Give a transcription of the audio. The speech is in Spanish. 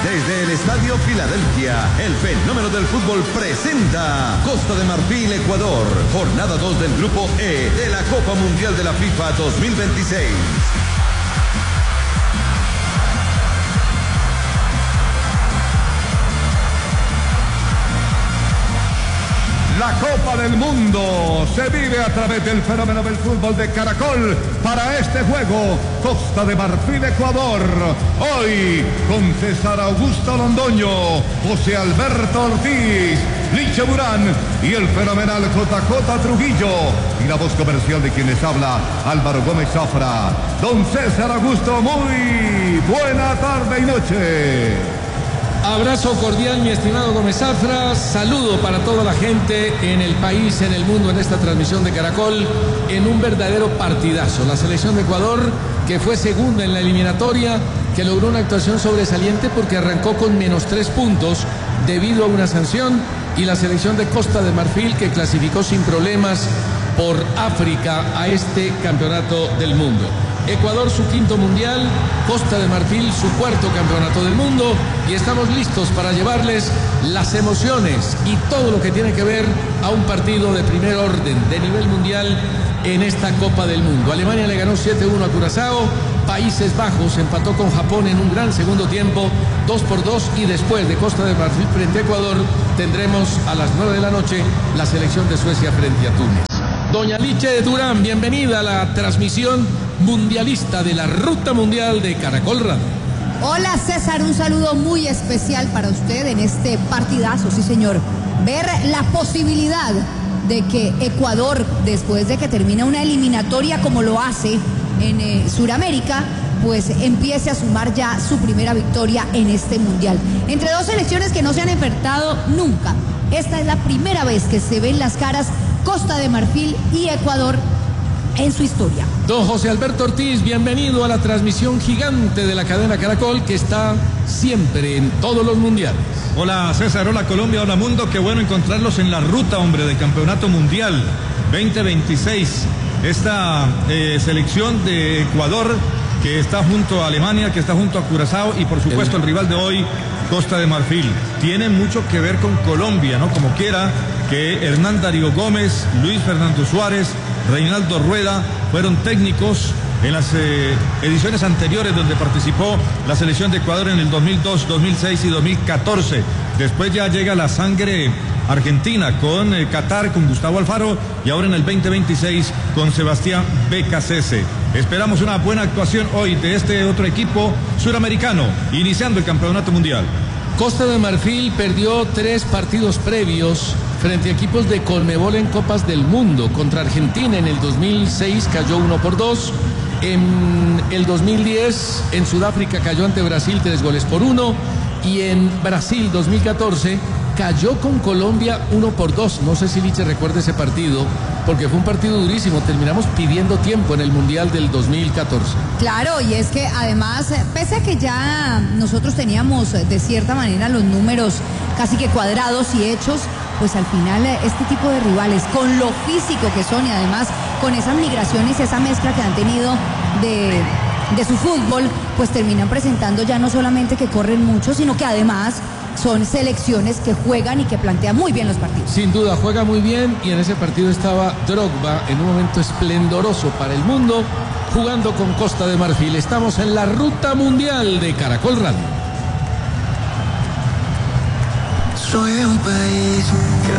Desde el Estadio Filadelfia, el fenómeno del fútbol presenta Costa de Marfil, Ecuador, jornada 2 del Grupo E de la Copa Mundial de la FIFA 2026. La Copa del Mundo se vive a través del fenómeno del fútbol de Caracol para este juego Costa de Marfil, Ecuador. Hoy con César Augusto Londoño, José Alberto Ortiz, Liche Burán y el fenomenal JJ Trujillo. Y la voz comercial de quien les habla, Álvaro Gómez Zafra. Don César Augusto, muy buena tarde y noche. Abrazo cordial, mi estimado Gómez Zafra. Saludo para toda la gente en el país, en el mundo, en esta transmisión de Caracol, en un verdadero partidazo. La selección de Ecuador, que fue segunda en la eliminatoria, que logró una actuación sobresaliente porque arrancó con -3 puntos debido a una sanción, y la selección de Costa de Marfil, que clasificó sin problemas por África a este campeonato del mundo. Ecuador su quinto mundial, Costa de Marfil su cuarto campeonato del mundo, y estamos listos para llevarles las emociones y todo lo que tiene que ver a un partido de primer orden, de nivel mundial en esta Copa del Mundo. Alemania le ganó 7-1 a Curazao, Países Bajos empató con Japón en un gran segundo tiempo, 2-2, y después de Costa de Marfil frente a Ecuador tendremos a las 9 de la noche la selección de Suecia frente a Túnez. Doña Liche Durán, bienvenida a la transmisión mundialista de la Ruta Mundial de Caracol Radio. Hola César, un saludo muy especial para usted en este partidazo, sí señor. Ver la posibilidad de que Ecuador, después de que termina una eliminatoria como lo hace en Sudamérica, pues empiece a sumar ya su primera victoria en este mundial. Entre dos selecciones que no se han enfrentado nunca. Esta es la primera vez que se ven las caras Costa de Marfil y Ecuador en su historia. Don José Alberto Ortiz, bienvenido a la transmisión gigante de la cadena Caracol, que está siempre en todos los mundiales. Hola César, hola Colombia, hola mundo, qué bueno encontrarlos en la ruta, hombre, del Campeonato Mundial 2026. Esta selección de Ecuador, que está junto a Alemania, que está junto a Curazao, y por supuesto el rival de hoy, Costa de Marfil. Tiene mucho que ver con Colombia, ¿no? Como quiera que Hernán Darío Gómez, Luis Fernando Suárez, Reinaldo Rueda fueron técnicos en las ediciones anteriores donde participó la selección de Ecuador en el 2002, 2006 y 2014. Después ya llega la sangre argentina con Qatar, con Gustavo Alfaro, y ahora en el 2026 con Sebastián Becasese. Esperamos una buena actuación hoy de este otro equipo suramericano, iniciando el campeonato mundial. Costa de Marfil perdió 3 partidos previos frente a equipos de Conmebol en Copas del Mundo. Contra Argentina en el 2006 cayó 1-2. En el 2010 en Sudáfrica cayó ante Brasil 3-1. Y en Brasil 2014 cayó con Colombia 1-2. No sé si Liche recuerda ese partido, porque fue un partido durísimo. Terminamos pidiendo tiempo en el Mundial del 2014. Claro, y es que además, pese a que ya nosotros teníamos de cierta manera los números casi que cuadrados y hechos, pues al final este tipo de rivales, con lo físico que son y además con esas migraciones, esa mezcla que han tenido de su fútbol, pues terminan presentando ya no solamente que corren mucho, sino que además son selecciones que juegan y que plantean muy bien los partidos. Sin duda, juega muy bien, y en ese partido estaba Drogba en un momento esplendoroso para el mundo, jugando con Costa de Marfil. Estamos en la Ruta Mundial de Caracol Radio. Soy un país